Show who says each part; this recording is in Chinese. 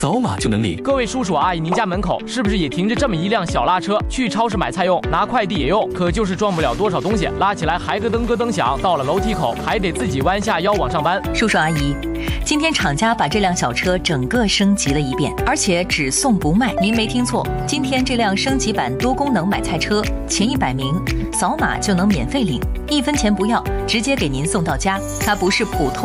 Speaker 1: 扫码就能领。
Speaker 2: 各位叔叔阿姨，您家门口是不是也停着这么一辆小拉车？去超市买菜用，拿快递也用，可就是装不了多少东西，拉起来还咯噔咯噔响，到了楼梯口还得自己弯下腰往上搬。
Speaker 3: 叔叔阿姨，今天厂家把这辆小车整个升级了一遍，而且只送不卖。您没听错，今天这辆升级版多功能买菜车，前100名扫码就能免费领，1分钱不要，直接给您送到家。它不是普通